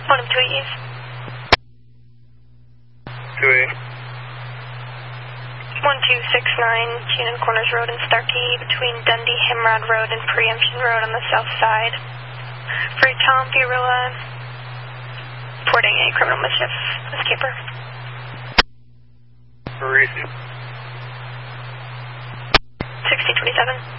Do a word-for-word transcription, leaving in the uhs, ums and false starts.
One of two E's. two E. one two six nine, Chenin Corners Road in Starkey, between Dundee Himrod Road and Preemption Road on the south side. For Tom Fiorilla, reporting a criminal mischief escaper. Receive. sixteen twenty-seven.